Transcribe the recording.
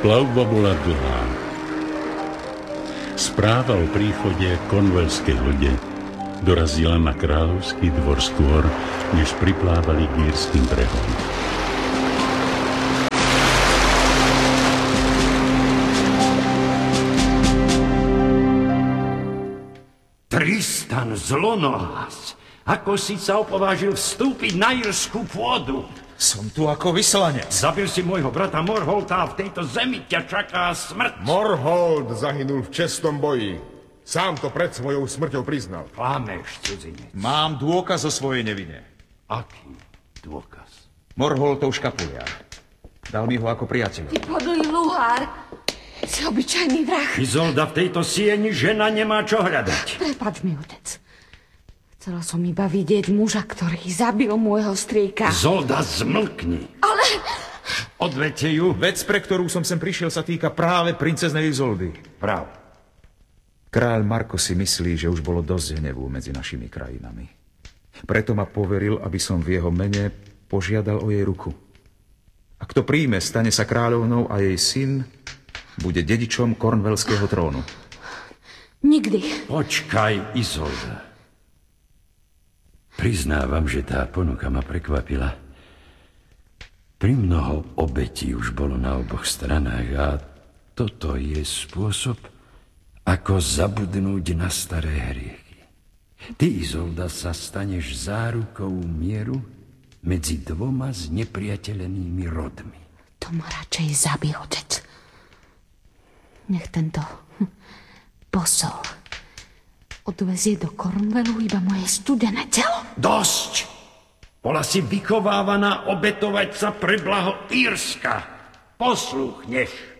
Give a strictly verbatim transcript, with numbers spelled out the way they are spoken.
Plavba bola dlhá. Správa o príchode konvelskej lode dorazila na kráľovský dvor skôr, než priplávali k írskym brehom. Tristan zlonohlas, ako si sa opovážil vstúpiť na írskú pôdu? Som tu ako vyslanec. Zabil si môjho brata Morholta a v tejto zemi ťa čaká smrť. Morholt zahynul v čestnom boji. Sám to pred svojou smrťou priznal. Klameš, cudzinec. Mám dôkaz o svojej nevine. Aký dôkaz? Morholtov škapuliar. Dal mi ho ako priateľ. Ty podlý luhár. Si obyčajný vrah. Izolda, v tejto sieni žena nemá čo hľadať. Prepáč mi, otec. Chcela som iba vidieť muža, ktorý zabil môjho strýka. Zolda, zmlkni. Ale... Odvete ju. Vec, pre ktorú som sem prišiel, sa týka práve princeznej Izoldy. Prav. Kráľ Marko si myslí, že už bolo dosť hnevu medzi našimi krajinami. Preto ma poveril, aby som v jeho mene požiadal o jej ruku. Ak to príjme, stane sa kráľovnou a jej syn bude dedičom kornvelského trónu. Nikdy. Počkaj, Izolda. Priznávam, že tá ponuka ma prekvapila. Primnoho obetí už bolo na oboch stranách a toto je spôsob, ako zabudnúť na staré hriechy. Ty, Izolda, sa staneš zárukou mieru medzi dvoma znepriateľenými rodmi. To ma radšej zabije, otec. Nech tento hm, posol odvezie do Cornwallu iba moje studené telo. Dosť! Bola si vychovávaná obetovať sa pre blaho Írska. Posluchneš.